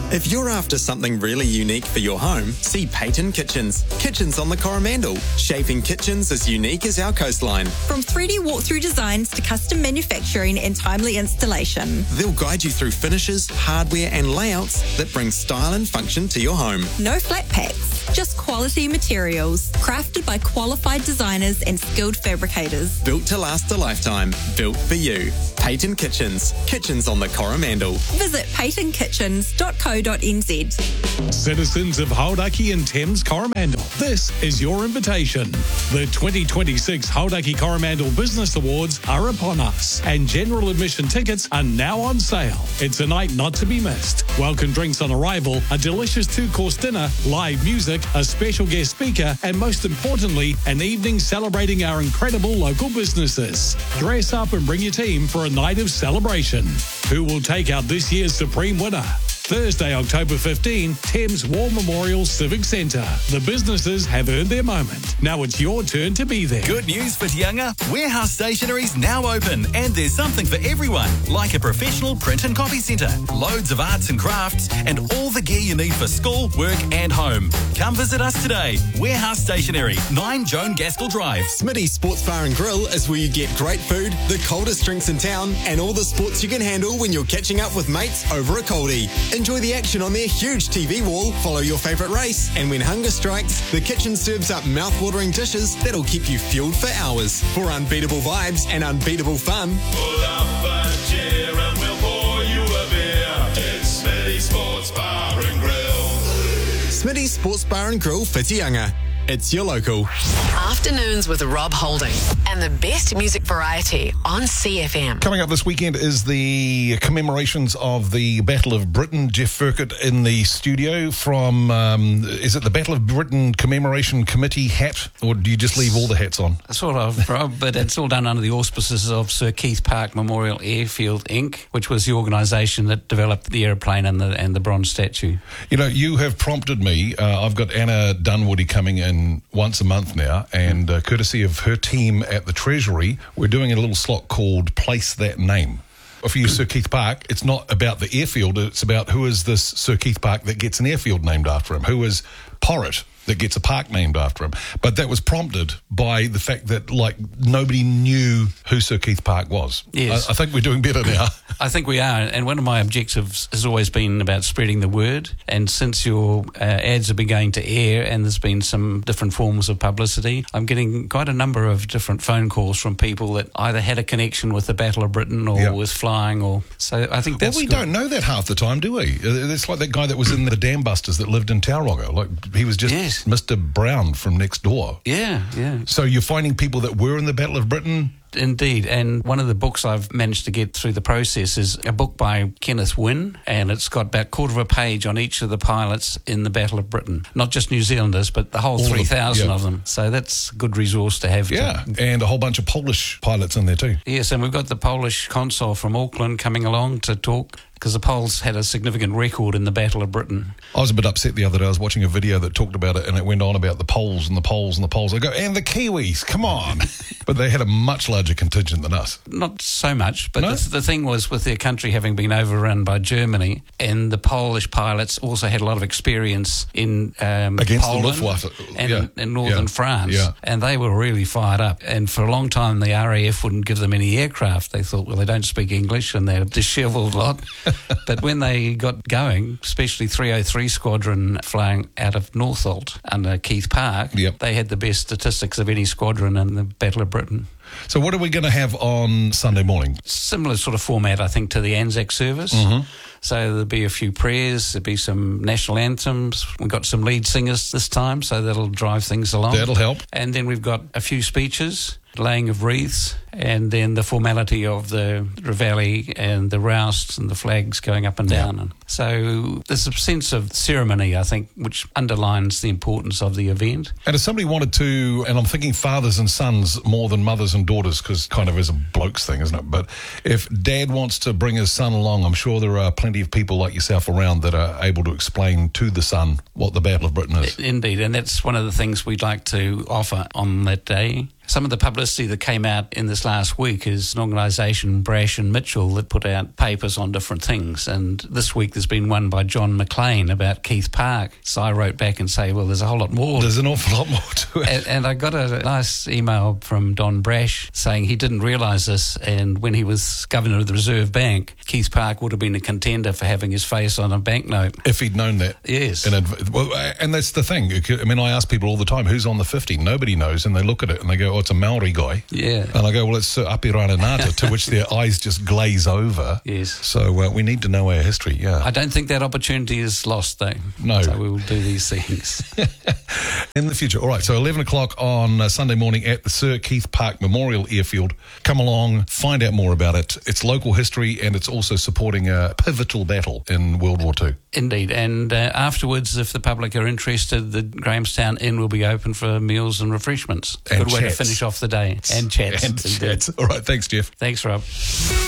If you're after something really unique for your home, see Peyton Kitchens. Kitchens on the Coromandel. Shaping kitchens as unique as our coastline. From 3D walkthrough designs to custom manufacturing and timely installation. They'll guide you through finishes, hardware and layouts that bring style and function to your home. No flat packs, just quality materials. Crafted by qualified designers and skilled fabricators. Built to last a lifetime. Built for you. Peyton Kitchens. Kitchens on the Coromandel. Visit peytonkitchens.co.nz. Citizens of Hauraki and Thames Coromandel, this is your invitation. The 2026 Hauraki Coromandel Business Awards are upon us, and general admission tickets are now on sale. It's a night not to be missed. Welcome drinks on arrival, a delicious 2-course dinner, live music, a special guest speaker, and most importantly, an evening celebrating our incredible local businesses. Dress up and bring your team for a night of celebration. Who will take out this year's supreme winner? Thursday, October 15, Thames War Memorial Civic Centre. The businesses have earned their moment. Now it's your turn to be there. Good news for Tianga. Warehouse Stationery's now open, and there's something for everyone, like a professional print and copy centre, loads of arts and crafts, and all the gear you need for school, work and home. Come visit us today. Warehouse Stationery, 9 Joan Gaskell Drive. Smitty's Sports Bar and Grill is where you get great food, the coldest drinks in town, and all the sports you can handle when you're catching up with mates over a coldie. Enjoy the action on their huge TV wall, follow your favourite race, and when hunger strikes, the kitchen serves up mouth-watering dishes that'll keep you fueled for hours. For unbeatable vibes and unbeatable fun, pull up a chair and we'll pour you a beer. It's Smitty's Sports Bar and Grill. Smitty's Sports Bar and Grill for Tianga. It's your local. Afternoons with Rob Holding and the best music variety on CFM. Coming up this weekend is the commemorations of the Battle of Britain. Jeff Furkett in the studio from, is it the Battle of Britain Commemoration Committee hat, or do you just leave all the hats on? Sort of, Rob, but it's all done under the auspices of Sir Keith Park Memorial Airfield Inc., which was the organisation that developed the aeroplane and the bronze statue. You know, you have prompted me. I've got Anna Dunwoody coming in once a month now, and courtesy of her team at the Treasury, we're doing a little slot called Place That Name. For you, Sir Keith Park, it's not about the airfield, it's about who is this Sir Keith Park that gets an airfield named after him, who is Porritt that gets a park named after him. But that was prompted by the fact that, like, nobody knew who Sir Keith Park was. Yes. I think we're doing better now. I think we are, and one of my objectives has always been about spreading the word, and since your ads have been going to air and there's been some different forms of publicity, I'm getting quite a number of different phone calls from people that either had a connection with the Battle of Britain or was flying, or so I think that's Well, we good. don't know that half the time, do we? It's like that guy that was in the Dam Busters that lived in Tauranga. Like, he was just Mr. Brown from next door. Yeah. So you're finding people that were in the Battle of Britain? Indeed, and one of the books I've managed to get through the process is a book by Kenneth Wynne, and it's got about a quarter of a page on each of the pilots in the Battle of Britain. Not just New Zealanders, but the whole 3,000 of them. So that's a good resource to have. Yeah, and a whole bunch of Polish pilots in there too. Yes, and we've got the Polish consul from Auckland coming along to talk, because the Poles had a significant record in the Battle of Britain. I was a bit upset the other day. I was watching a video that talked about it, and it went on about the Poles and the Poles and the Poles. I go, and the Kiwis, come on. But they had a much larger contingent than us. Not so much, but the thing was, with their country having been overrun by Germany, and the Polish pilots also had a lot of experience in against Poland the Luftwaffe and in northern France, and they were really fired up. And for a long time, the RAF wouldn't give them any aircraft. They thought, well, they don't speak English, and they're a dishevelled lot. But when they got going, especially 303 Squadron flying out of Northolt under Keith Park, they had the best statistics of any squadron in the Battle of Britain. So what are we going to have on Sunday morning? Similar sort of format, I think, to the Anzac service. So there'll be a few prayers, there'll be some national anthems. We've got some lead singers this time, so that'll drive things along. That'll help. And then we've got a few speeches, laying of wreaths, and then the formality of the reveille and the rousts and the flags going up and down. And so there's a sense of ceremony, I think, which underlines the importance of the event. And if somebody wanted to, and I'm thinking fathers and sons more than mothers and daughters, because kind of is a bloke's thing, isn't it? But if dad wants to bring his son along, I'm sure there are plenty of people like yourself around that are able to explain to the son what the Battle of Britain is. Indeed, and that's one of the things we'd like to offer on that day. Some of the publicity that came out in this this last week is an organisation, Brash and Mitchell, that put out papers on different things. And this week there's been one by John McLean about Keith Park. So I wrote back and say, well, there's a whole lot more. There's an awful lot more to it. And I got a nice email from Don Brash saying he didn't realise this, and when he was Governor of the Reserve Bank, Keith Park would have been a contender for having his face on a banknote. If he'd known that. Yes. And that's the thing. I mean, I ask people all the time, who's on the 50? Nobody knows, and they look at it and they go, oh, it's a Maori guy. Yeah. And I go, well, it's Sir Apirana Ngata, to which their eyes just glaze over. Yes. So we need to know our history, yeah. I don't think that opportunity is lost, though. No. So we will do these things. In the future. All right, so 11 o'clock on Sunday morning at the Sir Keith Park Memorial Airfield. Come along, find out more about it. It's local history, and it's also supporting a pivotal battle in World War II. Indeed, and afterwards, if the public are interested, the Grahamstown Inn will be open for meals and refreshments. And Good way to finish off the day. And chats. And chats. All right, thanks, Jeff. Thanks, Rob.